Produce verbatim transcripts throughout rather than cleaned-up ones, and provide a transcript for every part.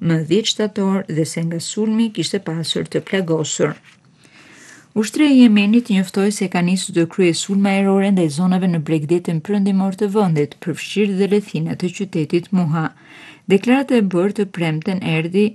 më dhjetë shtator dhe se nga sulmi kishte pasur të plagosur. Ushtria e Jemenit njoftoi se ka nisur të kryejë sulme ajrore ndaj zonave në bregdetin perëndimor të vendit, përfshirë dhe rrethinat e qytetit Muha. Deklarata e bërë të premten erdhi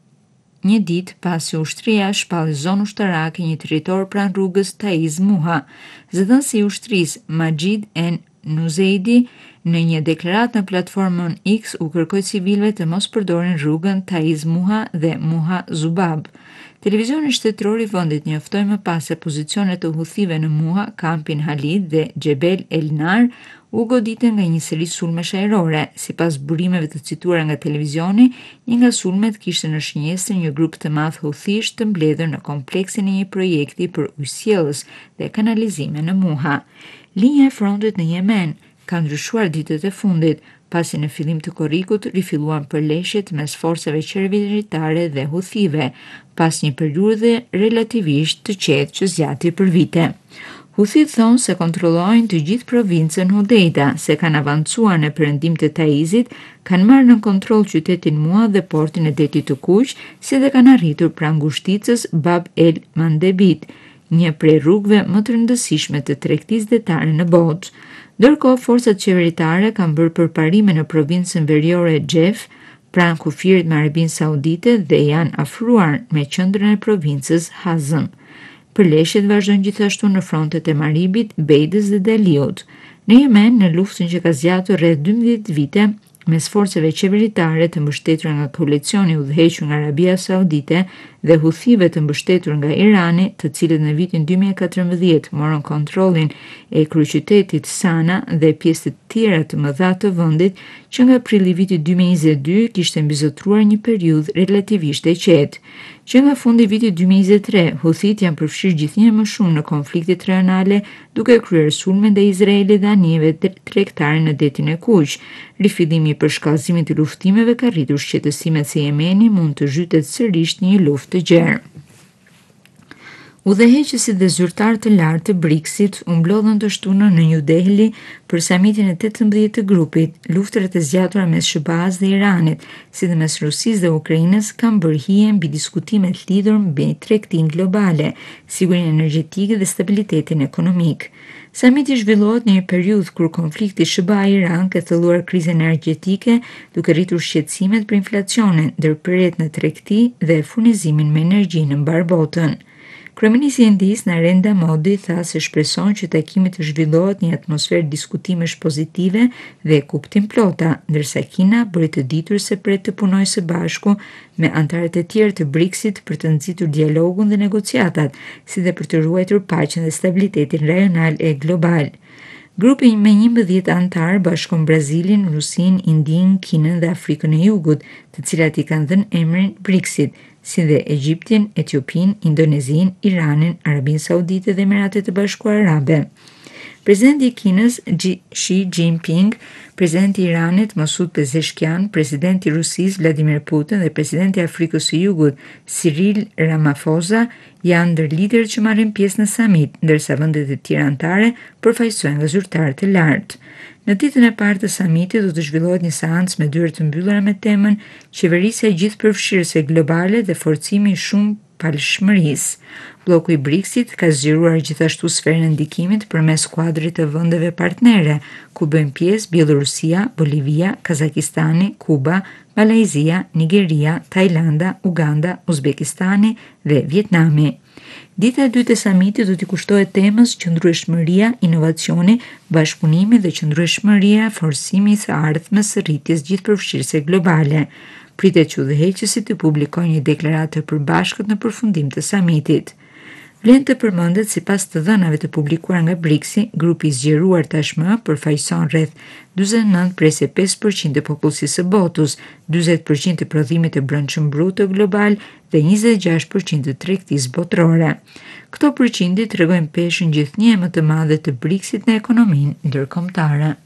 një ditë pasi ushtria shpalli zonë ushtarake një territor pranë rrugës Taiz Muha. Zëdhënësi i ushtrisë Majid en Nuzeidi në një deklaratë në platformën X u kërkoi civilëve të mos përdorin rrugën Taiz Muha dhe Muha Zubab. Televizioni shtetëror i vendit njoftoi më pas se pozicionet e Huthive në Muha, kampin Halid dhe Jebel El Nar u goditën nga një seri sulmesh ajrore. Sipas burimeve të cituara nga televizioni, një nga sulmet kishte në shënjestër një grup të madh huthish të mbledhur në kompleksin e një projekti për ujësjellës dhe kanalizime në Muha. Linja e frontit në Yemen ka ndryshuar ditët e fundit, pasi në fillim të korrikut rifilluan përleshjet mes forcave qeveritare dhe huthive, pas një periudhe relativisht të qetë që zgjati për vite. Huthit thonë se kontrollojnë të gjithë provincën Hodeida, se kanë avancuar në perëndim të Taizit, kanë marrë në kontroll qytetin Muha dhe portin e detit të Kuq, si dhe kanë arritur pranë ngushticës Bab el Mandebit, një prej rrugëve më të rëndësishme të tregtisë detare në botë. Ndërkohë, forcat qeveritare kanë bërë përparime në provincën veriore Xhef, pranë kufirit me Arabinë Saudite dhe janë afruar me qendrën e provincës Hazm. Përleshjet vazhdojnë gjithashtu në frontet e Maribit, Bejdës dhe Daliut. Në Yemen, në luftën që ka zgjatur rreth dymbëdhjetë vite mes forcave qeveritare të mbështetura nga koalicioni udhëhequr nga Arabia Saudite dhe huthive të mbështetur nga Irani, të cilët në vitin dy mijë e katërmbëdhjetë morën kontrollin e kryeqytetit Sana dhe pjesë të tjera të mëdha të vendit, që nga prilli i vitit dy mijë e njëzet e dy kishte mbizotruar një periudhë relativisht e qetë. Që nga fundi i vitit dy mijë e njëzet e tre, Huthit janë përfshirë gjithnjë më shumë në konfliktet rajonale, duke kryer sulme ndaj Izraelit dhe anijeve tregtare në detin e Kuq. Rifillimi i përshkallëzimit të luftimeve ka rritur shqetësimet se Jemeni mund të zhytet sërish në një luftë të gjerë. Udhëheqësit dhe zyrtarët të lartë të BRICS-it u mblodhën të shtunën në New Delhi për samitin e tetëmbëdhjetë të grupit. Luftrat e zgjatura mes S B A-s dhe Iranit, si dhe mes Rusisë dhe Ukrainës, kanë bërë hije mbi diskutimet lidhur mbi tregtinë globale, sigurinë energjetike dhe stabilitetin ekonomik. Samiti zhvillohet në një periudhë kur konflikti S B A-Iran ka thellëuar krizën energjetike, duke rritur shqetësimet për inflacionin, ndërprerjet në tregti dhe furnizimin me energji në mbar botën. Kryeministri i Indisë Narendra Modi tha se shpreson që takimi të zhvillohet një atmosferë diskutimesh pozitive dhe kuptim plota, ndërsa Kina bëri të ditur se pret të punojë së bashku me anëtarët e tjerë të BRICS-it për të nxitur dialogun dhe negociatat, si dhe për të ruajtur paqen dhe stabilitetin rajonal e global. Grupi me njëmbëdhjetë anëtar bashkon Brazilin, Rusin, Indin, Kinën dhe Afrikën e Jugut, të cilat i kanë dhënë emrin BRICS-it, si dhe Egjiptin, Etiopin, Indonezin, Iranin, Arabinë Saudite dhe Emiratet e Bashkuara Arabe. Presidenti i Kinës Xi Jinping, presidenti i Iranit Masoud Pezeshkian, presidenti i Rusisë Vladimir Putin dhe presidenti i Afrikës së Jugut Cyril Ramaphosa janë ndër liderët që marrin pjesë në samit, ndërsa vendet e tjera anëtare përfaqësohen nga zyrtarë të lartë. Në ditën e parë të samitit do të zhvillohet një seancë me dyert të mbyllura me temën Qeverisja e gjithëpërfshirëse globale dhe forcimi i shumë palëshmërisë. Bloku i BRICS-it ka zgjeruar gjithashtu sferën e ndikimit përmes kuadrit të vendeve partnere, ku bëjnë pjesë Bielorusia, Bolivia, Kazakistani, Kuba, Malajzia, Nigeria, Tajlanda, Uganda, Uzbekistani dhe Vietnami. Dita e dytë e samitit do t'i kushtohet temës qëndrueshmëria, inovacioni, bashkëpunimi dhe qëndrueshmëria, forcimi i së ardhmes së rritjes gjithëpërfshirëse globale. Pritet që udhëheqësit të publikojnë një deklaratë të përbashkët në përfundim të samitit. Vlen të përmendet sipas të dhënave të publikuara nga BRICS-i, grupi i zgjeruar tashmë përfaqëson rreth njëzet e nëntë presë e pesë përqind të popullsisë së botës, njëzet përqind të prodhimit të brendshëm bruto global dhe njëzet e gjashtë përqind të tregtisë botërore. Këto përqindje tregojnë peshën gjithnjë më të madhe të BRICS-it në ekonominë ndërkombëtare.